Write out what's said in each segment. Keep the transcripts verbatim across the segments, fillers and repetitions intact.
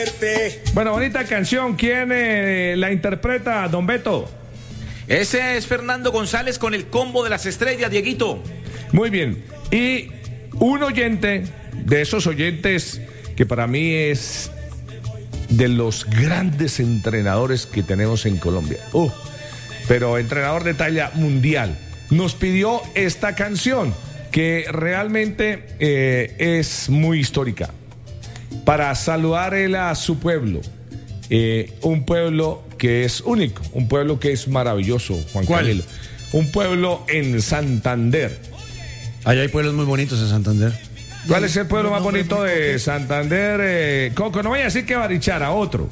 Bueno, bonita canción. ¿Quién eh, la interpreta, don Beto? Ese es Fernando González con el combo de las estrellas, Dieguito. Muy bien. Y un oyente, de esos oyentes que para mí es de los grandes entrenadores que tenemos en Colombia. Uh, pero entrenador de talla mundial. Nos pidió esta canción que realmente eh, es muy histórica. Para saludar él a su pueblo. Eh, un pueblo que es único, un pueblo que es maravilloso, Juan Camilo. Un pueblo en Santander. Allá hay pueblos muy bonitos en Santander. ¿Cuál es el pueblo más bonito de Santander? Eh, Coco, no vaya a decir que Barichara, otro.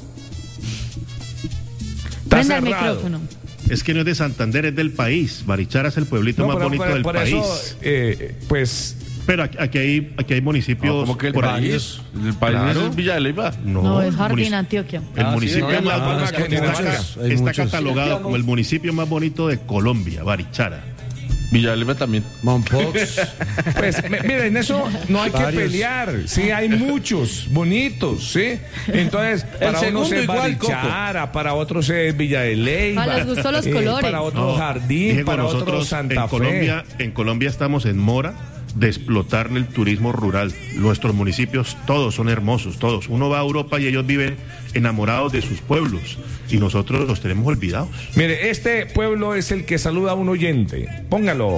Está Prenda el cerrado. micrófono. Es que no es de Santander, es del país. Barichara es el pueblito No, más pero bonito por, del por país. eso, eh, pues... Pero aquí, aquí hay, aquí hay municipios. No, como que el por país, ahí. el país Claro. es Villa de Leyva. No, No, es Jardín, munici- Antioquia. El Ah, municipio sí, no, más no, bonito no, es que hay está, muchos, hay está muchos. catalogado como el municipio más bonito de Colombia, Barichara. Villa de Leyva también. Mompox. Pues, me- miren, eso no hay que Varios. pelear. Sí, hay muchos bonitos, ¿sí? Entonces, para unos segundo es igual, Barichara, para otros es Villa de Leyva. Ah, les gustó los eh, colores. Para otros No, Jardín, Diego, para otros nosotros Santa en Fe. Colombia, en Colombia estamos en mora de explotar el turismo rural. Nuestros municipios todos son hermosos, todos. Uno va a Europa y ellos viven enamorados de sus pueblos y nosotros los tenemos olvidados. Mire, este pueblo es el que saluda a un oyente. Póngalo.